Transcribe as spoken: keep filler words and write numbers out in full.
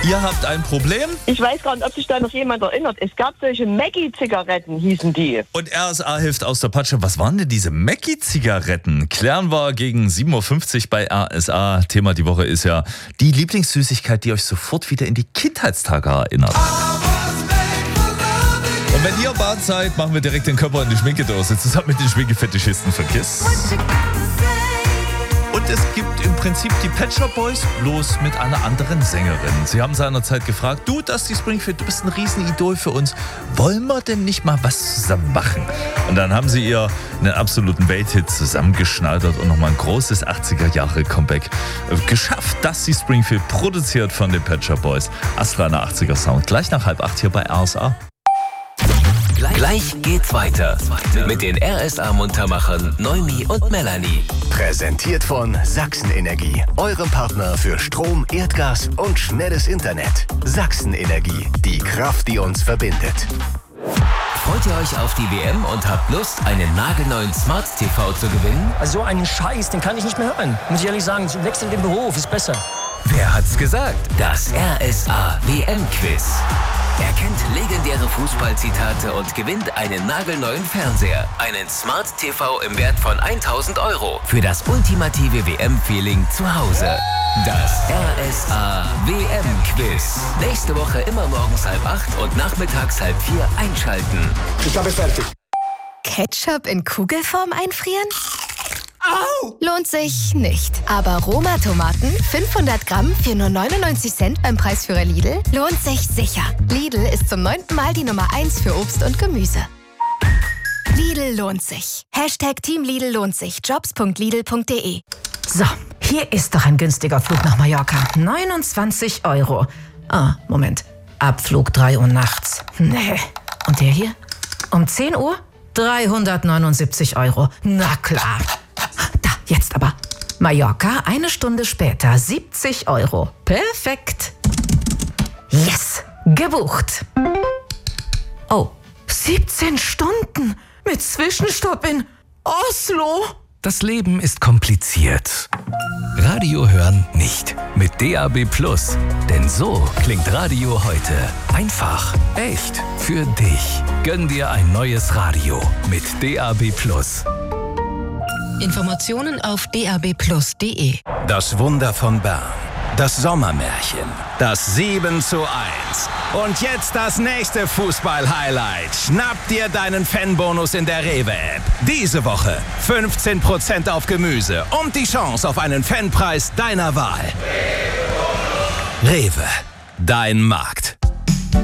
Ihr habt ein Problem? Ich weiß gar nicht, ob sich da noch jemand erinnert. Es gab solche Maggi-Zigaretten, hießen die. Und R S A hilft aus der Patsche. Was waren denn diese Maggi-Zigaretten? Klären wir gegen sieben Uhr fünfzig bei R S A. Thema die Woche ist ja die Lieblingssüßigkeit, die euch sofort wieder in die Kindheitstage erinnert. Und wenn ihr Bad seid, machen wir direkt den Körper in die Schminkedose zusammen mit den Schminkefetischisten von KISS. Und es gibt im Prinzip die Pet Shop Boys, bloß mit einer anderen Sängerin. Sie haben seinerzeit gefragt, du Dusty Springfield, du bist ein Riesenidol für uns. Wollen wir denn nicht mal was zusammen machen? Und dann haben sie ihr einen absoluten Welthit zusammengeschneidert und nochmal ein großes achtziger-Jahre-Comeback geschafft. Dusty Springfield, produziert von den Pet Shop Boys. Astreiner achtziger Sound. Gleich nach halb acht hier bei R S A. Gleich geht's weiter mit den R S A-Muntermachern Noemi und Melanie. Präsentiert von Sachsen Energie, eurem Partner für Strom, Erdgas und schnelles Internet. Sachsen Energie, die Kraft, die uns verbindet. Freut ihr euch auf die W M und habt Lust, einen nagelneuen Smart T V zu gewinnen? Also so einen Scheiß, den kann ich nicht mehr hören. Muss ich ehrlich sagen, wechsel den Beruf, ist besser. Wer hat's gesagt? Das R S A W M-Quiz. Erkennt legendäre Fußballzitate und gewinnt einen nagelneuen Fernseher. Einen Smart T V im Wert von tausend Euro. Für das ultimative W M-Feeling zu Hause. Das R S A W M-Quiz. Nächste Woche immer morgens halb acht und nachmittags halb vier einschalten. Ich habe fertig. Ketchup in Kugelform einfrieren? Au! Lohnt sich nicht. Aber Roma-Tomaten, fünfhundert Gramm für nur neunundneunzig Cent beim Preisführer Lidl, lohnt sich sicher. Lidl ist zum neunten Mal die Nummer eins für Obst und Gemüse. Lidl lohnt sich. Hashtag Team Lidl lohnt sich. jobs punkt lidl punkt de. So, hier ist doch ein günstiger Flug nach Mallorca. neunundzwanzig Euro. Ah, Moment. Abflug drei Uhr nachts. Nee. Und der hier? Um zehn Uhr? dreihundertneunundsiebzig Euro. Na klar. Da, jetzt aber. Mallorca, eine Stunde später, siebzig Euro. Perfekt. Yes, gebucht. Oh, siebzehn Stunden mit Zwischenstopp in Oslo. Das Leben ist kompliziert. Radio hören nicht. Mit D A B Plus. Denn so klingt Radio heute. Einfach, echt, für dich. Gönn dir ein neues Radio mit D A B Plus. Informationen auf d a b plus punkt de. Das Wunder von Bern. Das Sommermärchen. Das sieben zu eins. Und jetzt das nächste Fußball-Highlight. Schnapp dir deinen Fanbonus in der Rewe-App. Diese Woche fünfzehn Prozent auf Gemüse und die Chance auf einen Fanpreis deiner Wahl. Rewe. Dein Markt.